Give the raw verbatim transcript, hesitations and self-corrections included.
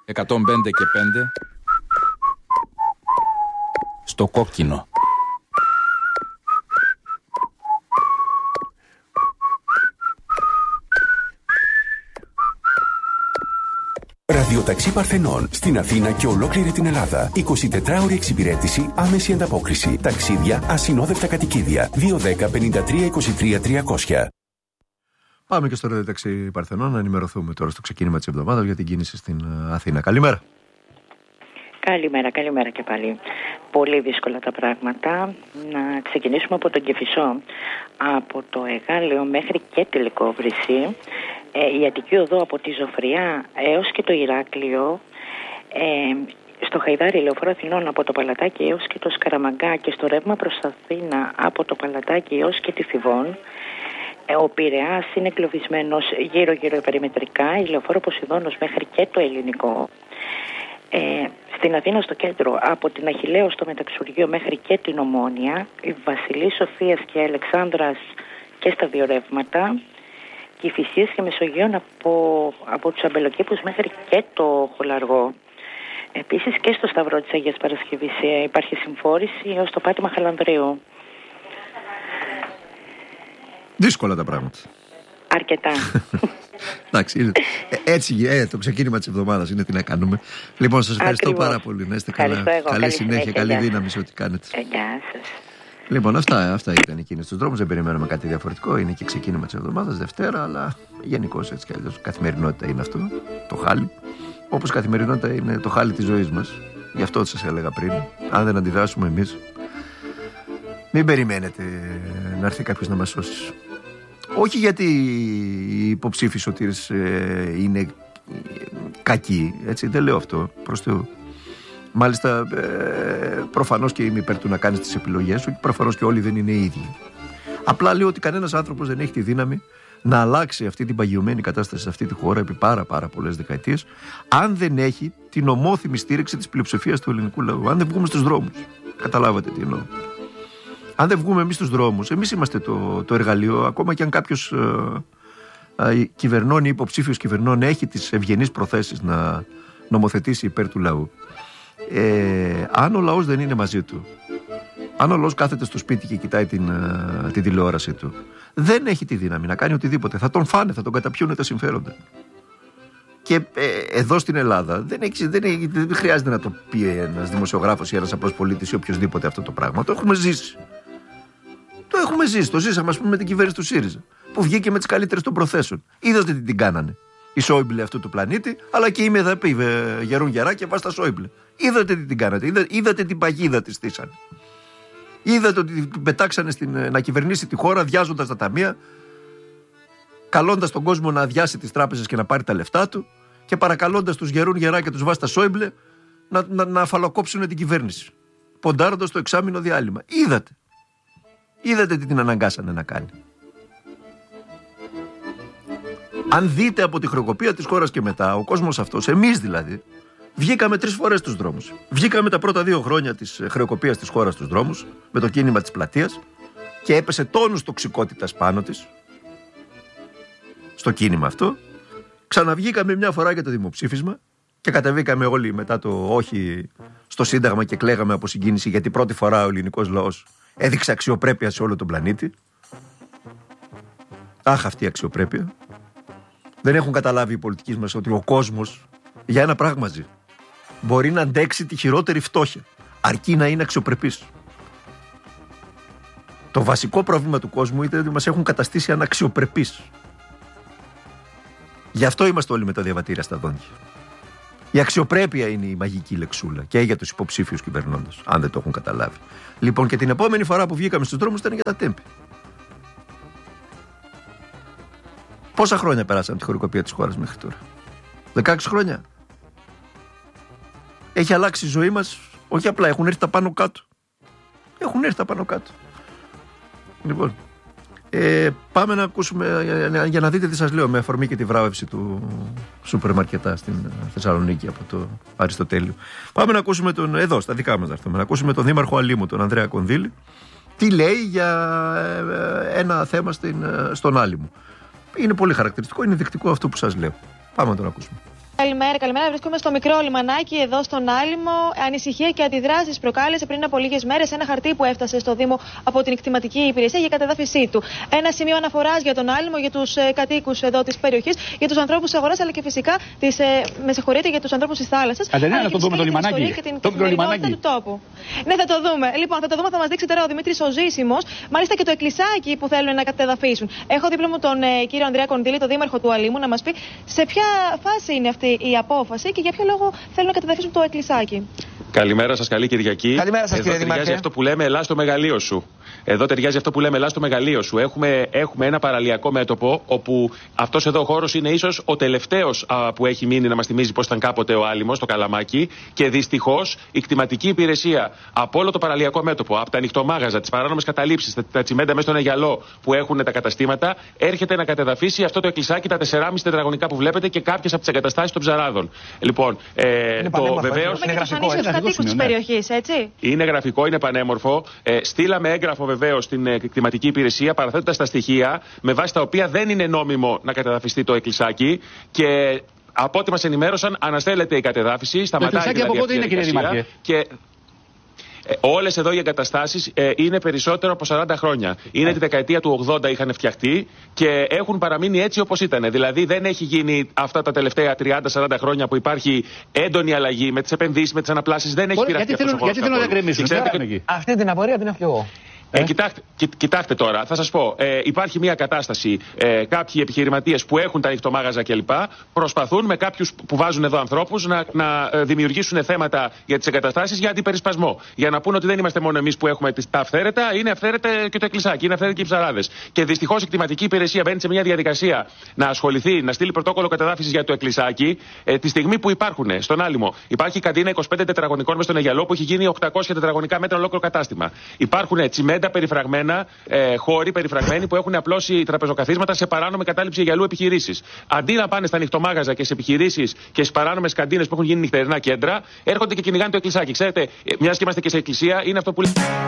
εκατόν πέντε και πέντε στο κόκκινο. Ραδιοταξί Παρθενών στην Αθήνα και ολόκληρη την Ελλάδα. εικοσιτετράωρη εξυπηρέτηση, άμεση ανταπόκριση. Ταξίδια, ασυνόδευτα κατοικίδια. δύο δέκα πενήντα τρία είκοσι τρία τριακόσια. Πάμε και στο Ραδιοταξί Παρθενών να ενημερωθούμε τώρα στο ξεκίνημα της εβδομάδας για την κίνηση στην Αθήνα. Καλημέρα. Καλημέρα, καλημέρα και πάλι. Πολύ δύσκολα τα πράγματα. Να ξεκινήσουμε από τον Κηφισό. Από το Εγάλεο μέχρι και τη Λυκόβρηση. Ε, η Αττική Οδό από τη Ζωφριά έως και το Ηράκλειο. Ε, στο Χαϊδάρι Λεωφόρο Αθηνών από το Παλατάκι έως και το Σκαραμαγκά και στο ρεύμα προς Αθήνα από το Παλατάκι έως και τη Θηβών. Ο Πειραιάς είναι εγκλωβισμένος γύρω-γύρω περιμετρικά, η Λεωφόρο Ποσειδώνος μέχρι και το Ελληνικό. Ε, στην Αθήνα στο κέντρο, από την Αχιλλέο στο Μεταξουργείο μέχρι και την Ομόνια, η Βασιλής Σοφίας και Αλεξάνδρας και στα δύο ρεύματα, Κηφισίας και Μεσογείων από, από τους Αμπελοκήπους μέχρι και το Χολαργό. Επίσης και στο Σταυρό της Αγίας Παρασκευής υπάρχει συμφόρηση έως το Πάτημα Χαλανδρίου. Δύσκολα τα πράγματα. Αρκετά. Εντάξει, έτσι ε, το ξεκίνημα της εβδομάδας είναι, τι να κάνουμε. Λοιπόν, σας ευχαριστώ Ακριβώς. πάρα πολύ. Να είστε καλά. Εγώ. Καλή, Καλή συνέχεια, συνέχεια, καλή γεια δύναμη σε ό,τι κάνετε. Ε, γεια σας. Λοιπόν, αυτά, αυτά ήταν η κίνηση στους δρόμους. Δεν περιμένουμε κάτι διαφορετικό. Είναι και ξεκίνημα της εβδομάδας, Δευτέρα, αλλά γενικώς έτσι κι αλλιώς. Καθημερινότητα είναι αυτό, το χάλι. Όπως καθημερινότητα είναι το χάλι της ζωής μας. Γι' αυτό σας έλεγα πριν. Αν δεν αντιδράσουμε εμείς, μην περιμένετε να έρθει κάποιος να μας σώσει. Όχι γιατί οι υποψήφοι σωτήρες ε, είναι κακοί, έτσι, δεν λέω αυτό, προς Θεού. Μάλιστα, ε, προφανώς και είμαι υπέρ του να κάνεις τις επιλογές σου και προφανώς και όλοι δεν είναι οι ίδιοι. Απλά λέω ότι κανένας άνθρωπος δεν έχει τη δύναμη να αλλάξει αυτή την παγιωμένη κατάσταση σε αυτή τη χώρα επί πάρα πάρα πολλές δεκαετίες, αν δεν έχει την ομόθυμη στήριξη της πλειοψηφίας του ελληνικού λαού. Αν δεν βγούμε στους δρόμους. Καταλάβατε τι εννοώ. Αν δεν βγούμε εμείς στους δρόμους, εμείς είμαστε το, το εργαλείο, ακόμα και αν κάποιος ε, ε, κυβερνών ή υποψήφιος κυβερνών έχει τις ευγενείς προθέσεις να νομοθετήσει υπέρ του λαού. Ε, αν ο λαός δεν είναι μαζί του, αν ο λαός κάθεται στο σπίτι και κοιτάει την, ε, την τηλεόραση του, δεν έχει τη δύναμη να κάνει οτιδήποτε. Θα τον φάνε, θα τον καταπιούν τα συμφέροντα. Και ε, εδώ στην Ελλάδα δεν, έχει, δεν, έχει, δεν χρειάζεται να το πει ένας δημοσιογράφος ή ένας απλός πολίτης ή οποιοδήποτε αυτό το πράγμα. Το έχουμε ζήσει. Το έχουμε ζήσει. Το ζήσαμε, ας πούμε, με την κυβέρνηση του ΣΥΡΙΖΑ, που βγήκε με τις καλύτερες των προθέσεων. Είδατε τι την κάνανε η Σόιμπλε αυτού του πλανήτη, αλλά και η Μεδαπή, γερούν γερά και βάστα Σόιμπλε. Είδατε τι την κάνατε. Είδα, είδατε την παγίδα τη στήσανε. Είδατε ότι την πετάξανε στην, να κυβερνήσει τη χώρα, αδειάζοντας τα ταμεία, καλώντας τον κόσμο να αδειάσει τις τράπεζες και να πάρει τα λεφτά του και παρακαλώντας τους γερούν γερά και τους βάστα Σόιμπλε να, να, να αφαλοκόψουν την κυβέρνηση, ποντάροντας το εξάμηνο διάλειμμα. Είδατε. Είδατε τι την αναγκάσανε να κάνει. Αν δείτε από τη χρεοκοπία της χώρας και μετά, ο κόσμος αυτός, εμείς δηλαδή, βγήκαμε τρεις φορές στους δρόμους. Βγήκαμε τα πρώτα δύο χρόνια της χρεοκοπίας της χώρας στους δρόμους, με το κίνημα της πλατείας, και έπεσε τόνους τοξικότητας πάνω της, στο κίνημα αυτό. Ξαναβγήκαμε μια φορά για το δημοψήφισμα και κατεβήκαμε όλοι μετά το όχι στο Σύνταγμα και κλαίγαμε από συγκίνηση, γιατί πρώτη φορά ο ελληνικός λαός έδειξε αξιοπρέπεια σε όλο τον πλανήτη. Αχ, αυτή η αξιοπρέπεια. Δεν έχουν καταλάβει οι πολιτικοί μας ότι ο κόσμος για ένα πράγμα ζει. Μπορεί να αντέξει τη χειρότερη φτώχεια, αρκεί να είναι αξιοπρεπής. Το βασικό πρόβλημα του κόσμου είναι ότι μας έχουν καταστήσει αναξιοπρεπείς. Γι' αυτό είμαστε όλοι με τα διαβατήρια στα δόντια. Η αξιοπρέπεια είναι η μαγική λεξούλα και για τους υποψήφιους κυβερνώντες, αν δεν το έχουν καταλάβει. Λοιπόν, και την επόμενη φορά που βγήκαμε στους δρόμους ήταν για τα τέμπη. Πόσα χρόνια περάσαμε τη χωρικοπία της χώρας μέχρι τώρα? δεκαέξι χρόνια. Έχει αλλάξει η ζωή μας, όχι απλά, έχουν έρθει τα πάνω κάτω. Έχουν έρθει τα πάνω κάτω. Λοιπόν, ε, πάμε να ακούσουμε, για, για να δείτε τι σας λέω, με αφορμή και τη βράβευση του σούπερ μαρκετά στην Θεσσαλονίκη από το Αριστοτέλειο. Πάμε να ακούσουμε τον, εδώ στα δικά μας να έρθουμε, να ακούσουμε τον δήμαρχο Αλήμου, τον Ανδρέα Κονδύλη, τι λέει για ένα θέμα στην, στον Άλυμο. Είναι πολύ χαρακτηριστικό, είναι δεικτικό αυτό που σας λέω. Πάμε να τον ακούσουμε. Καλημέρα, καλημέρα. Βρίσκομαι στο μικρό λιμανάκι εδώ στον Άλυμο. Ανησυχία και αντιδράσεις προκάλεσε πριν από λίγες μέρες ένα χαρτί που έφτασε στο Δήμο από την Κτηματική Υπηρεσία για κατεδάφισή του. Ένα σημείο αναφοράς για τον Άλυμο, για τους ε, κατοίκους εδώ της περιοχής, για τους ανθρώπους της αγοράς, αλλά και φυσικά τις, ε, με συγχωρείτε, για τους ανθρώπους της θάλασσας. Αντελένα, να το δούμε το λιμανάκι. Και την το μικρό λιμανάκι του τόπου. Ναι, θα το δούμε. Λοιπόν, θα το δούμε, θα μας δείξει τώρα ο Δημήτρης ο Ζήσιμος, μάλιστα και το εκκλησάκι που θέλουν να κατεδαφίσουν. Έχω δίπλα μου τον ε, κύριο Ανδρέα Κονδύλη, τον δήμαρχο του Αλήμου, να μας πει σε ποια φάση είναι αυτή η απόφαση και για ποιο λόγο θέλουν να κατεδαφίσουν το εκκλησάκι. Καλημέρα σας, καλή Κυριακή. Καλημέρα σας, Εδώ κύριε ταιριάζει Δημάρχε. αυτό που λέμε «Ελά στο μεγαλείο σου». Εδώ ταιριάζει αυτό που λέμε «Ελά στο μεγαλείο σου». Έχουμε, έχουμε ένα παραλιακό μέτωπο, όπου αυτός εδώ ο χώρος είναι ίσως ο τελευταίος α, που έχει μείνει να μας θυμίζει πώς ήταν κάποτε ο Άλυμος, το Καλαμάκι. Και δυστυχώς η κτηματική υπηρεσία από όλο το παραλιακό μέτωπο, από τα νυχτομάγαζα, τις παράνομες καταλήψεις, τα, τα τσιμέντα μέσα στον Αιγιαλό που έχουν τα καταστήματα, έρχεται να κατεδαφίσει αυτό το εκκλησάκι, τα τεσσεράμισι τετραγωνικά που βλέπετε και κάποιες από τις εγκαταστάσεις των ψαράδων. Λοιπόν, ε, το βεβαίως. Είναι γραφικό, είναι κατοίκους της περιοχής, έτσι. Είναι γραφικό, είναι πανέμορφο. Ε, στείλαμε έγγραφο βεβαίως στην ε, κτηματική υπηρεσία, παραθέτοντας τα στοιχεία με βάση τα οποία δεν είναι νόμιμο να κατεδαφιστεί το εκκλησάκι. Και από ό,τι μας ενημέρωσαν, αναστέλλεται η κατεδάφιση. Σταματάει το εκκλησάκι δηλαδή από πότε είναι, κύριε Δημάρχε? Και Ε, όλες εδώ οι εγκαταστάσεις ε, είναι περισσότερο από σαράντα χρόνια. Είναι τη δεκαετία του ογδόντα είχαν φτιαχτεί και έχουν παραμείνει έτσι όπως ήταν. Δηλαδή δεν έχει γίνει αυτά τα τελευταία τριάντα σαράντα χρόνια που υπάρχει έντονη αλλαγή με τις επενδύσεις, με τις αναπλάσεις. Δεν έχει πειραχτεί αυτός ο χώρος. Γιατί θέλουν να γκρεμίσουν? Αυτή την απορία την έχω και εγώ. Ε, κοιτάξτε, κοι, κοιτάξτε τώρα, θα σας πω. Ε, υπάρχει μια κατάσταση. Ε, κάποιοι επιχειρηματίες που έχουν τα ανοιχτομάγαζα κλπ. Προσπαθούν με κάποιους που βάζουν εδώ ανθρώπους να, να δημιουργήσουν θέματα για τις εγκαταστάσεις για αντιπερισπασμό. Για να πούνε ότι δεν είμαστε μόνο εμείς που έχουμε τα αυθαίρετα, είναι αυθαίρετα και το εκκλησάκι, είναι αυθαίρετοι και οι ψαράδες. Και δυστυχώς η κτηματική υπηρεσία μπαίνει σε μια διαδικασία να ασχοληθεί, να στείλει πρωτόκολλο κατεδάφισης για το εκκλησάκι. Ε, τη στιγμή που υπάρχουν στον Άλυμο, υπάρχει καντίνα είκοσι πέντε τετραγωνικών μες στον Αιγιαλό που έχει γίνει οκτακόσια τετραγωνικά μέτρα ολόκληρο κατάστημα. Υπάρχουν τσιμέντα περιφραγμένα, ε, χώροι περιφραγμένοι που έχουν απλώσει τραπεζοκαθίσματα σε παράνομη κατάληψη Αιγιαλού επιχειρήσεις. Αντί να πάνε στα ανοιχτομάγαζα και σε επιχειρήσεις και στις παράνομες καντίνες που έχουν γίνει νυχτερινά κέντρα, έρχονται και κυνηγάνε το εκκλησάκι. Ξέρετε, μιας και είμαστε και σε εκκλησία, είναι αυτό που